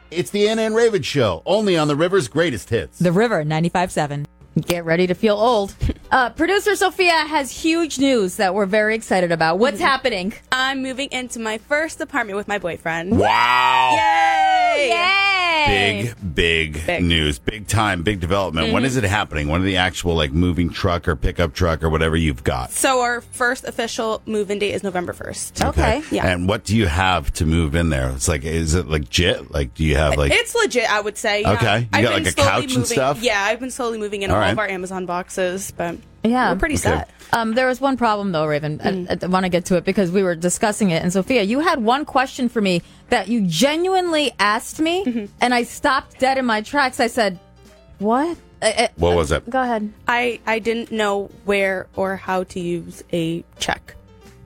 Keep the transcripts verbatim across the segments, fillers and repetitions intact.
It's the Anna and Raven Show, only on the River's Greatest Hits. The River, ninety-five point seven. Get ready to feel old. Uh, producer Sophia has huge news that we're very excited about. What's mm-hmm. happening? I'm moving into my first apartment with my boyfriend. Wow. Yay! Yay! Big, big, big news. Big time, big development. Mm-hmm. When is it happening? When are the actual like moving truck or pickup truck or whatever you've got? So our first official move-in date is November first. Okay. okay. Yeah. And what do you have to move in there? It's like, is it legit? Like, do you have like... It's legit, I would say. Yeah. Okay. You I've got been like a slowly couch moving, and stuff? Yeah, I've been slowly moving in all, all right. of our Amazon boxes, but yeah. we're pretty okay. set. Um, there was one problem, though, Raven. Mm. I, I want to get to it because we were discussing it. And, Sophia, you had one question for me that you genuinely asked me, mm-hmm. and I stopped dead in my tracks. I said, what? I, I, what was it? Go ahead. I, I didn't know where or how to use a check.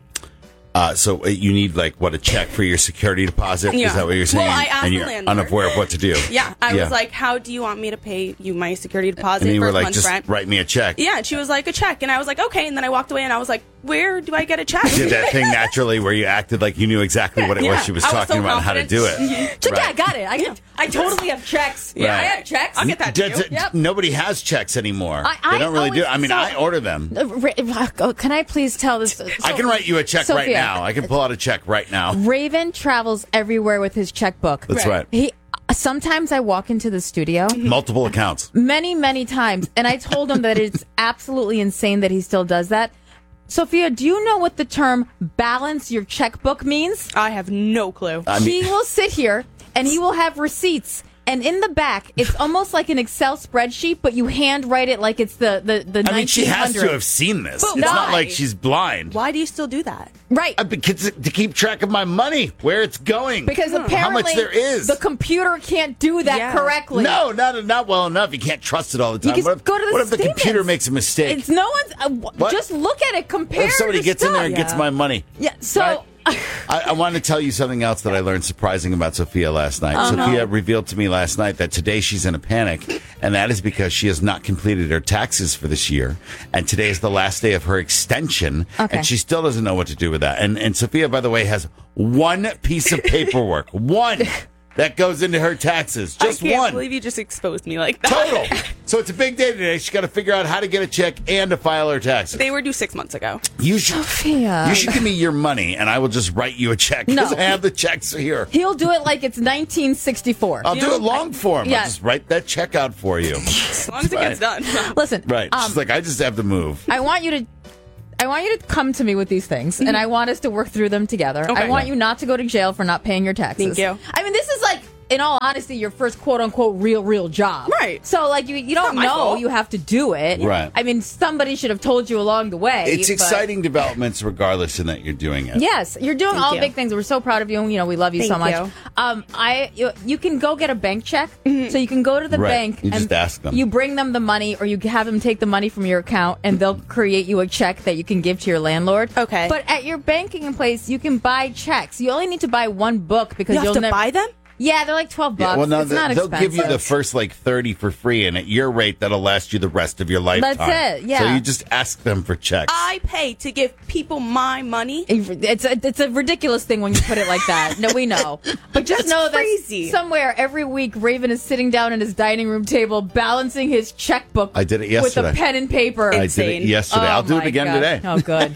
Uh, so you need, like, what, a check for your security deposit? Yeah. Is that what you're saying? Well, I asked and the you're landlord. unaware of what to do. Yeah. I yeah. was like, how do you want me to pay you my security deposit and you for were a like, month's just rent? write me a check. Yeah, and she was like, a check. And I was like, okay. And then I walked away and I was like, where do I get a check? Did that thing naturally where you acted like you knew exactly what it yeah. was she was I talking was so about and how to do it. Mm-hmm. Right. Yeah, I got it. I, Yeah. I totally have checks. Yeah. I have checks. I'll get that to D- you. d- Yep. Nobody has checks anymore. I- I they don't really do. always- I mean, so- I order them. Uh, Ra- oh, can I please tell this? So, I can write you a check right Sophia, now. I can pull out a check right now. Raven travels everywhere with his checkbook. That's right. He sometimes I walk into the studio, Multiple accounts. many, many times, and I told him that it's absolutely insane that he still does that. Sophia, do you know what the term balance your checkbook means? I have no clue. I mean- He will sit here and he will have receipts. And in the back, it's almost like an Excel spreadsheet, but you handwrite it like it's the the the I mean, she has to nineteen hundreds. have seen this. But it's why? not like she's blind. Why do you still do that? Right. Uh, because to keep track of my money, where it's going. Because apparently how much there is. the computer can't do that Yeah. correctly. No, not not well enough. You can't trust it all the time. You just what if, go to the what if the statements. computer makes a mistake? It's no one's. Uh, w- What? Just look at it. Compare. What if somebody the gets in there and stuff. gets Yeah. my money? Yeah. So. Right? I, I want to tell you something else that I learned surprising about Sophia last night. Oh, Sophia no. revealed to me last night that today she's in a panic, and that is because she has not completed her taxes for this year. And today is the last day of her extension, Okay. and she still doesn't know what to do with that. And, and Sophia, by the way, has one piece of paperwork, one, that goes into her taxes. Just I can't one. believe you just exposed me like that. Total. So it's a big day today. She's got to figure out how to get a check and to file her taxes. They were due six months ago. You should, Sophia. you should give me your money, and I will just write you a check because No. I have the checks here. He'll do it like it's nineteen sixty-four. I'll do it long form. Yeah. I'll just write that check out for you. As long as it gets done. Listen. Right. Um, She's like, I just have to move. I want you to. I want you to come to me with these things, and I want us to work through them together. Okay. I want you not to go to jail for not paying your taxes. Thank you. I mean, this is like, in all honesty, your first quote unquote real, real job. Right. So, like, you you don't not my know fault. you have to do it. Right. I mean, somebody should have told you along the way. It's but- exciting developments regardless in that you're doing it. Yes, you're doing Thank all you. big things. We're so proud of you. You know, we love you so Thank much. you. Um, I you, you can go get a bank check, so you can go to the Right. bank. You and just ask them. You bring them the money, or you have them take the money from your account, and they'll create you a check that you can give to your landlord. Okay. But at your banking place, you can buy checks. You only need to buy one book because You have you'll to never buy them? Yeah, they're like twelve bucks. Yeah, well, no, it's they- not they'll expensive. give you the first like thirty for free, and at your rate, that'll last you the rest of your lifetime. That's it, yeah. So you just ask them for checks. I pay to give people my money. It's a, it's a ridiculous thing when you put it like that. No, we know. But just That's know crazy. that somewhere every week, Raven is sitting down at his dining room table balancing his checkbook. I did it yesterday. With a pen and paper. I did it insane. yesterday. Oh, I'll do it my again God. today. Oh, good.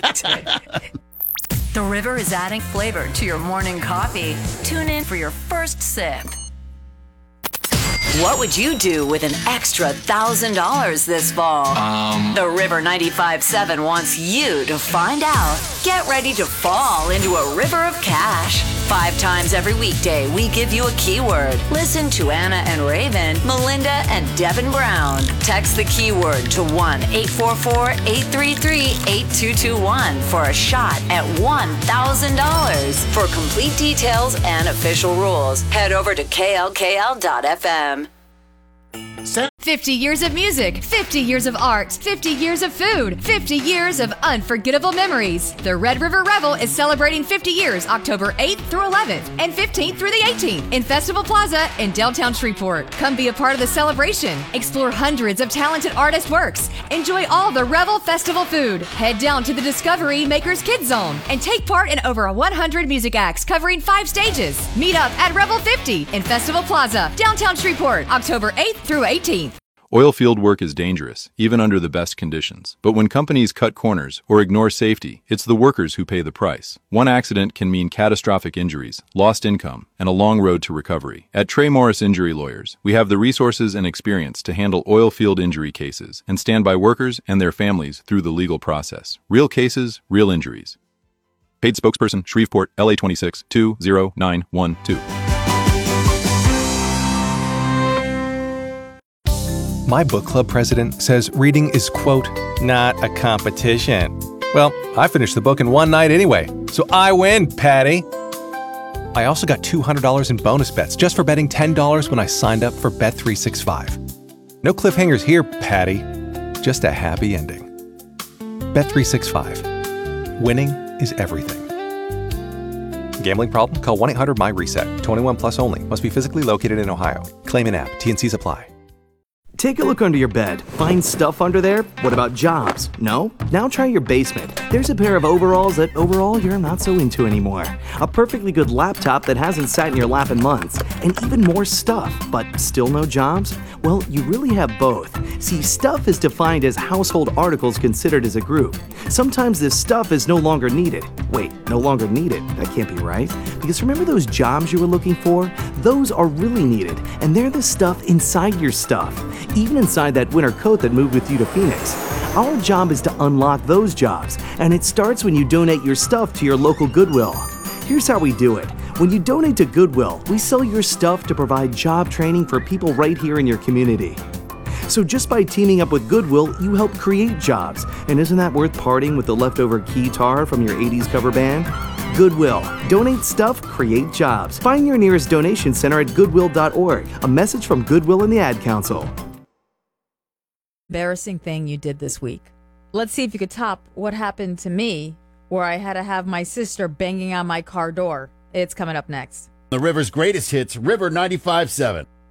The River is adding flavor to your morning coffee. Tune in for your first sip. What would you do with an extra one thousand dollars this fall? Um, The River ninety-five point seven wants you to find out. Get ready to fall into a river of cash. Five times every weekday, we give you a keyword. Listen to Anna and Raven, Melinda and Devin Brown. Text the keyword to one eight four four, eight three three, eight two two one for a shot at one thousand dollars. For complete details and official rules, head over to K L K L dot F M. fifty years of music, fifty years of art, fifty years of food, fifty years of unforgettable memories. The Red River Revel is celebrating fifty years October eighth through eleventh and fifteenth through the eighteenth in Festival Plaza in downtown Shreveport. Come be a part of the celebration. Explore hundreds of talented artist works. Enjoy all the Revel Festival food. Head down to the Discovery Makers Kids Zone and take part in over one hundred music acts covering five stages. Meet up at Revel fifty in Festival Plaza, downtown Shreveport, October eighth through eighteenth. Oilfield work is dangerous, even under the best conditions. But when companies cut corners or ignore safety, it's the workers who pay the price. One accident can mean catastrophic injuries, lost income, and a long road to recovery. At Trey Morris Injury Lawyers, we have the resources and experience to handle oilfield injury cases and stand by workers and their families through the legal process. Real cases, real injuries. Paid spokesperson, Shreveport, L A twenty-six two zero nine one two. My book club president says reading is, quote, not a competition. Well, I finished the book in one night anyway, so I win, Patty. I also got two hundred dollars in bonus bets just for betting ten dollars when I signed up for Bet three sixty-five. No cliffhangers here, Patty. Just a happy ending. Bet three sixty-five. Winning is everything. Gambling problem? Call one eight hundred M Y reset. twenty-one plus only. Must be physically located in Ohio. Claim in app. T and Cs apply. Take a look under your bed. Find stuff under there? What about jobs? No? Now try your basement. There's a pair of overalls that overall you're not so into anymore. A perfectly good laptop that hasn't sat in your lap in months. And even more stuff, but still no jobs? Well, you really have both. See, stuff is defined as household articles considered as a group. Sometimes this stuff is no longer needed. Wait, no longer needed? That can't be right. Because remember those jobs you were looking for? Those are really needed, and they're the stuff inside your stuff. Even inside that winter coat that moved with you to Phoenix. Our job is to unlock those jobs, and it starts when you donate your stuff to your local Goodwill. Here's how we do it. When you donate to Goodwill, we sell your stuff to provide job training for people right here in your community. So just by teaming up with Goodwill, you help create jobs. And isn't that worth parting with the leftover keytar from your eighties cover band? Goodwill. Donate stuff, create jobs. Find your nearest donation center at goodwill dot org. A message from Goodwill and the Ad Council. Embarrassing thing you did this week. Let's see if you could top what happened to me where I had to have my sister banging on my car door. It's coming up next. The River's greatest hits, River ninety-five point seven.